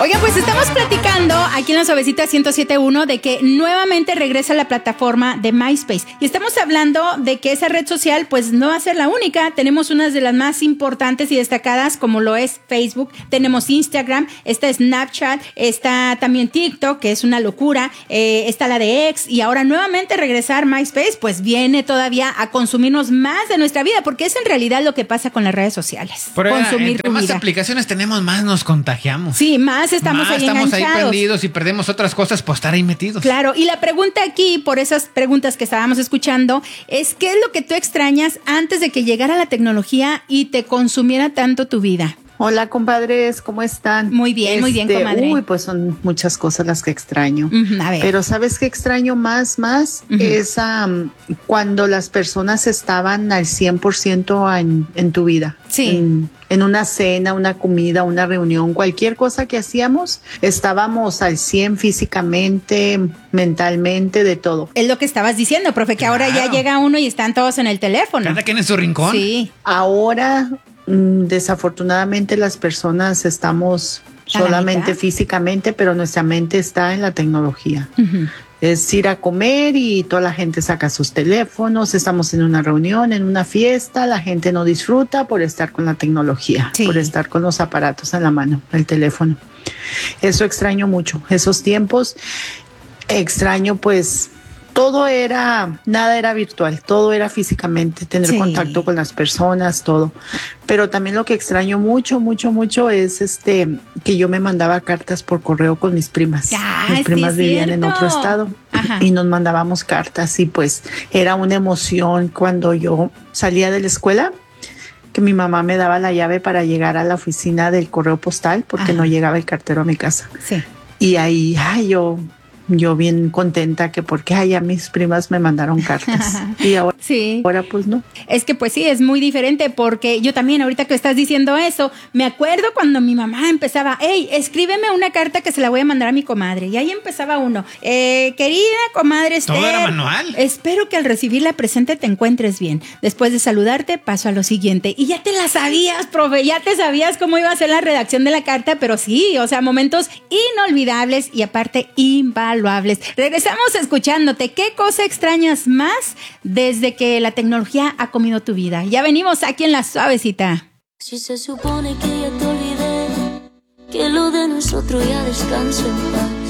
Oigan, pues estamos platicando aquí en La Suavecita 107.1 de que nuevamente regresa la plataforma de MySpace. Y estamos hablando de que esa red social pues no va a ser la única. Tenemos unas de las más importantes y destacadas como lo es Facebook. Tenemos Instagram, está Snapchat, está también TikTok, que es una locura. Está la de X y ahora nuevamente regresar MySpace pues viene todavía a consumirnos más de nuestra vida, porque es en realidad lo que pasa con las redes sociales. Pero consumir entre tu más vida. Aplicaciones tenemos, más nos contagiamos. Sí, más estamos ahí estamos enganchados. ahí perdidos y perdemos otras cosas por estar ahí metidos. Claro, y la pregunta aquí, por esas preguntas que estábamos escuchando, es ¿qué es lo que tú extrañas antes de que llegara la tecnología y te consumiera tanto tu vida? Hola, compadres, ¿cómo están? Muy bien, comadre. Uy, pues son muchas cosas las que extraño. A ver. Pero ¿sabes qué extraño más? Es cuando las personas estaban al 100% en tu vida. Sí. En una cena, una comida, una reunión, cualquier cosa que hacíamos, estábamos al 100 físicamente, mentalmente, de todo. Es lo que estabas diciendo, profe, que ahora ya llega uno y están todos en el teléfono. Cada quien en su rincón. Sí. Ahora, desafortunadamente, las personas estamos solamente físicamente, pero nuestra mente está en la tecnología. Es ir a comer y toda la gente saca sus teléfonos, estamos en una reunión, en una fiesta, la gente no disfruta por estar con la tecnología, por estar con los aparatos en la mano, el teléfono. Eso extraño mucho, esos tiempos. Extraño pues nada era virtual, todo era físicamente, tener contacto con las personas, todo. Pero también lo que extraño mucho, mucho, mucho es que yo me mandaba cartas por correo con mis primas. Mis primas vivían en otro estado. Y nos mandábamos cartas y pues era una emoción cuando yo salía de la escuela, que mi mamá me daba la llave para llegar a la oficina del correo postal porque no llegaba el cartero a mi casa. Sí. Y ahí, yo bien contenta que porque a mis primas me mandaron cartas y ahora pues no. Es que pues sí, es muy diferente porque yo también ahorita que estás diciendo eso, me acuerdo cuando mi mamá empezaba, hey, escríbeme una carta que se la voy a mandar a mi comadre, y ahí empezaba uno, querida comadre Esther, todo era manual. Espero que al recibir la presente te encuentres bien. Después de saludarte paso a lo siguiente, y ya te la sabías, profe, ya te sabías cómo iba a ser la redacción de la carta, pero sí, o sea, momentos inolvidables y aparte invaluables. Regresamos escuchándote. ¿Qué cosa extrañas más desde que la tecnología ha comido tu vida? Ya venimos aquí en La Suavecita. Si se supone que ya te olvidé, que lo de nosotros ya descansa en paz.